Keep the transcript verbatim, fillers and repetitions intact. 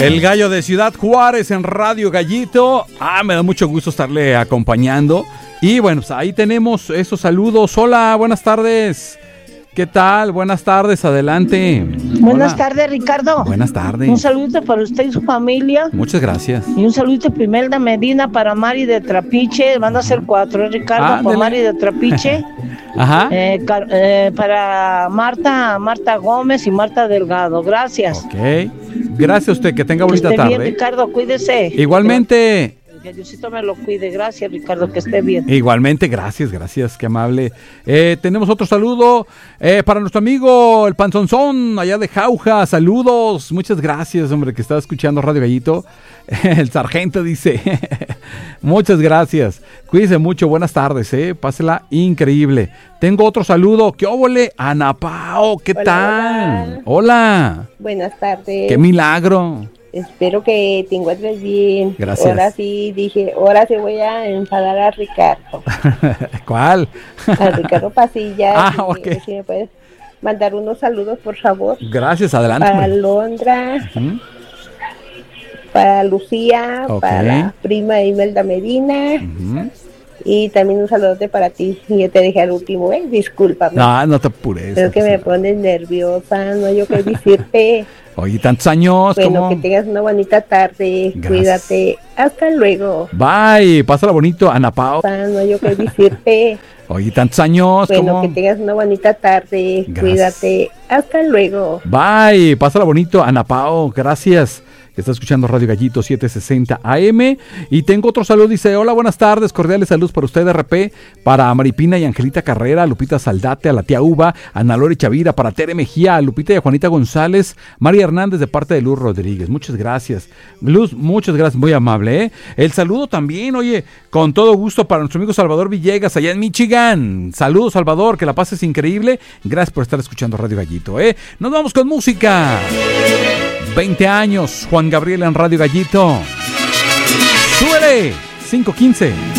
El gallo de Ciudad Juárez en Radio Gallito. Ah, me da mucho gusto estarle acompañando. Y bueno, pues ahí tenemos esos saludos. Hola, buenas tardes. ¿Qué tal? Buenas tardes, adelante. Buenas Hola. tardes, Ricardo. Buenas tardes. Un saludo para usted y su familia. Muchas gracias. Y un saludo primero de Medina para Mari de Trapiche. Van a ser cuatro, ¿eh, Ricardo? Ándale. Para Mari de Trapiche. Ajá. Eh, car- eh, para Marta, Marta Gómez y Marta Delgado. Gracias. Ok. Gracias a usted, que tenga Que bonita esté bien, tarde. Ricardo, cuídese. Igualmente. Que Diosito me lo cuide. Gracias, Ricardo, que esté bien. Igualmente, gracias, gracias, qué amable. Eh, tenemos otro saludo eh, para nuestro amigo el Panzonzón, allá de Jauja. Saludos, muchas gracias, hombre, que está escuchando Radio Gallito. El sargento dice, muchas gracias. Cuídense mucho, buenas tardes, eh. Pásela increíble. Tengo otro saludo, ¿qué óvole? Ana Pao, ¿qué Hola, tal? Hola. Hola. Buenas tardes. Qué milagro. Espero que te encuentres bien. Gracias. Ahora sí, dije, ahora sí voy a enfadar a Ricardo. ¿Cuál? A Ricardo Pasilla. Ah, si, ok. si me puedes mandar unos saludos, por favor. Gracias, adelante. Para hombre. Londra, Ujú. para Lucía, Ok. para la prima Imelda Medina. Ujú. Y también un saludote para ti. Y yo te dejé al último, ¿eh? Discúlpame. No, no te apures. Pero que me pones nerviosa, no yo qué decirte. Oye, tantos años, Bueno, ¿cómo? que tengas una bonita tarde. Gracias. Cuídate. Hasta luego. Bye, pásala bonito, Ana Pao. No yo qué decirte. Oye, tantos años, Bueno, ¿cómo? que tengas una bonita tarde. Gracias. Cuídate. Hasta luego. Bye, pásala bonito, Ana Pao, gracias. Que está escuchando Radio Gallito setecientos sesenta A M. Y tengo otro saludo, dice, hola, buenas tardes, cordiales saludos para usted, R P, para Maripina y Angelita Carrera, a Lupita Saldate, a la tía Uva, a Ana Lore Chavira, para Tere Mejía, a Lupita y a Juanita González, María Hernández de parte de Luz Rodríguez. Muchas gracias. Luz, muchas gracias, muy amable, ¿eh? El saludo también, oye, con todo gusto para nuestro amigo Salvador Villegas, allá en Michigan. Saludos, Salvador, que la pases increíble. Gracias por estar escuchando Radio Gallito, ¿eh? Nos vamos con música. veinte años, Juan Gabriel en Radio Gallito. ¡Súbele! cinco quince.